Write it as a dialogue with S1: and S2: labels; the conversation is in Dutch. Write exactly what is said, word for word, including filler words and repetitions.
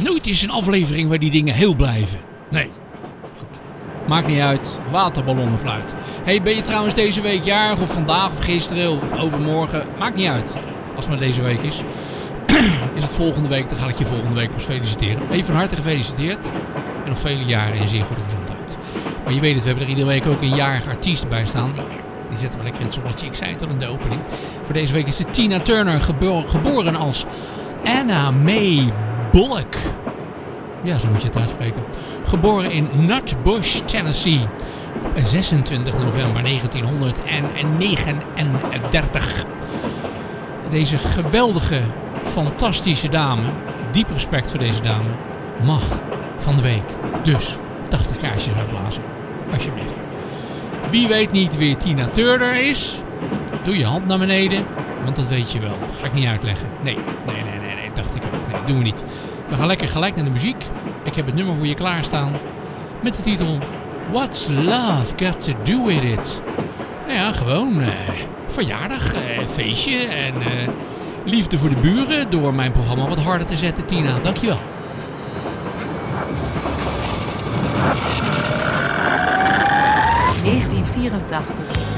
S1: nooit eens een aflevering waar die dingen heel blijven. Nee. Goed. Maakt niet uit. Waterballonnenfluit. Hey, ben je trouwens deze week jarig of vandaag of gisteren of overmorgen? Maakt niet uit. Als het maar deze week is. Is het volgende week, dan ga ik je volgende week pas feliciteren. Hey, van harte gefeliciteerd. En nog vele jaren in zeer goede gezondheid. Maar je weet het, we hebben er iedere week ook een jarige artiest bij staan. Ik, die zetten we lekker in het zonnetje. Ik zei het al in de opening. Voor deze week is het Tina Turner, geboren, geboren als Anna Mae Bullock. Ja, zo moet je het uitspreken. Geboren in Nutbush, Tennessee. Op zesentwintig november negentienhonderdnegenendertig. Deze geweldige, fantastische dame, diep respect voor deze dame, mag van de week dus tachtig kaarsjes uitblazen. Alsjeblieft. Wie weet niet wie Tina Turner is? Doe je hand naar beneden, want dat weet je wel. Dat ga ik niet uitleggen. Nee, nee, nee, nee, nee, dacht ik ook. Nee, doen we niet. We gaan lekker gelijk naar de muziek. Ik heb het nummer voor je klaarstaan met de titel What's Love Got To Do With It? Nou ja, gewoon uh, verjaardag, uh, feestje en uh, liefde voor de buren door mijn programma wat harder te zetten, Tina. Dankjewel.
S2: negentien vierentachtig